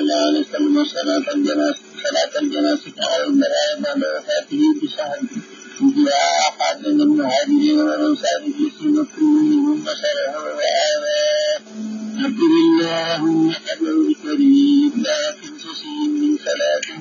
الله عليه وسلم صلاة الجنازة على المرأة بعد وفاته بشهر جاء أحد من المهاجرين والأنصار في سنة كلهم بشره وآباه أكبر اللهم قبره الكريم لا تنسسهم من صلاة